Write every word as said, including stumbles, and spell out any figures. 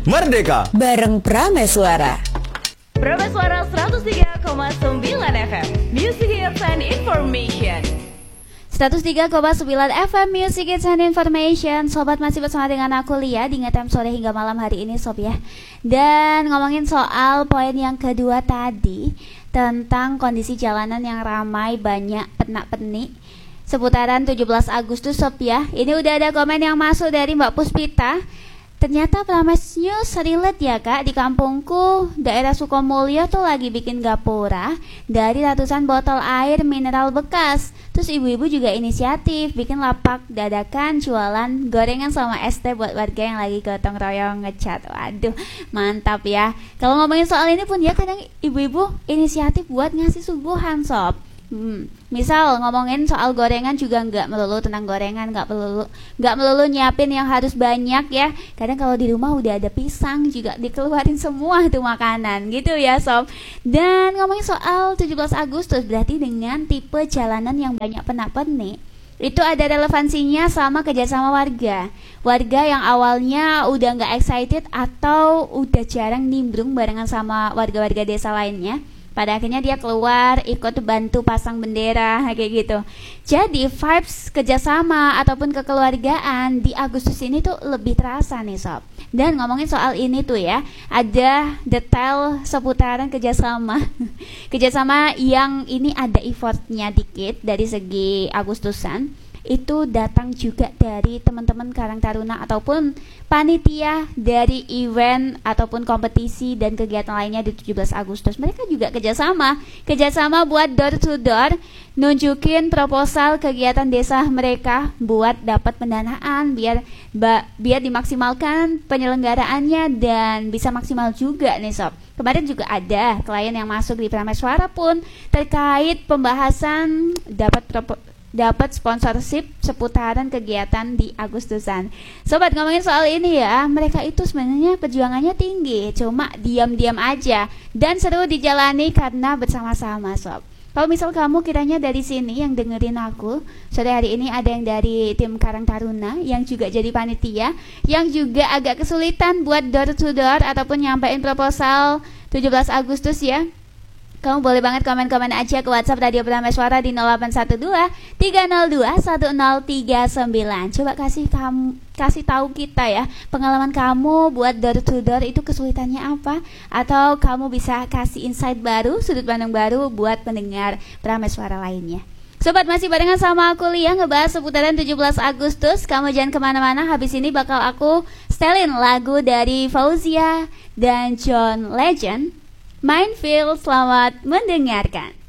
Merdeka bareng Prameswara. Prameswara seratus tiga koma sembilan F M Music Hits and Information. seratus tiga koma sembilan F M Music Hits and Information. Sobat masih bersama dengan aku Lia di Ngetem sore hingga malam hari ini sob ya. Dan ngomongin soal poin yang kedua tadi tentang kondisi jalanan yang ramai banyak penak-penik seputaran tujuh belas Agustus sob ya. Ini udah ada komen yang masuk dari Mbak Puspita. Ternyata Prames News relate ya kak. Di kampungku daerah Sukomulyo tuh lagi bikin gapura dari ratusan botol air mineral bekas. Terus ibu-ibu juga inisiatif bikin lapak dadakan jualan gorengan sama es teh buat warga yang lagi gotong royong ngecat. Waduh mantap ya. Kalau ngomongin soal ini pun ya kadang ibu-ibu inisiatif buat ngasih suguhan sob. Hmm, misal ngomongin soal gorengan juga nggak melulu tentang gorengan, nggak melulu nggak melulu nyiapin yang harus banyak ya. Kadang kalau di rumah udah ada pisang juga dikeluarin semua tuh makanan gitu ya sob. Dan ngomongin soal tujuh belas Agustus berarti dengan tipe jalanan yang banyak penak-penik itu ada relevansinya sama kerjasama warga. Warga yang awalnya udah nggak excited atau udah jarang nimbrung barengan sama warga-warga desa lainnya, pada akhirnya dia keluar ikut bantu pasang bendera kayak gitu. Jadi vibes kerjasama ataupun kekeluargaan di Agustus ini tuh lebih terasa nih sob. Dan ngomongin soal ini tuh ya, ada detail seputaran kerjasama kerjasama yang ini ada effortnya dikit dari segi Agustusan. Itu datang juga dari teman-teman Karang Taruna ataupun panitia dari event ataupun kompetisi dan kegiatan lainnya di tujuh belas Agustus. Mereka juga kerjasama Kerjasama buat door to door, nunjukin proposal kegiatan desa mereka buat dapat pendanaan biar ba, biar dimaksimalkan penyelenggaraannya dan bisa maksimal juga nih sob. Kemarin juga ada klien yang masuk di Prameswara pun terkait pembahasan dapat proposal dapat sponsorship seputaran kegiatan di Agustusan. Sobat ngomongin soal ini ya, mereka itu sebenarnya perjuangannya tinggi, cuma diam-diam aja dan seru dijalani karena bersama-sama sob. Kalau misal kamu kiranya dari sini yang dengerin aku, sore hari ini ada yang dari tim Karang Taruna yang juga jadi panitia, yang juga agak kesulitan buat door to door ataupun nyampein proposal tujuh belas Agustus ya. Kamu boleh banget komen-komen aja ke WhatsApp Radio Prameswara di nol delapan satu dua tiga nol dua satu nol tiga sembilan. Coba kasih kamu kasih tahu kita ya pengalaman kamu buat door to door itu kesulitannya apa, atau kamu bisa kasih insight baru, sudut pandang baru buat pendengar Prameswara lainnya. Sobat masih barengan sama aku Lia ngebahas seputaran tujuh belas Agustus. Kamu jangan kemana-mana, habis ini bakal aku setelin lagu dari Fauzia dan John Legend, Mindfield. Selamat mendengarkan.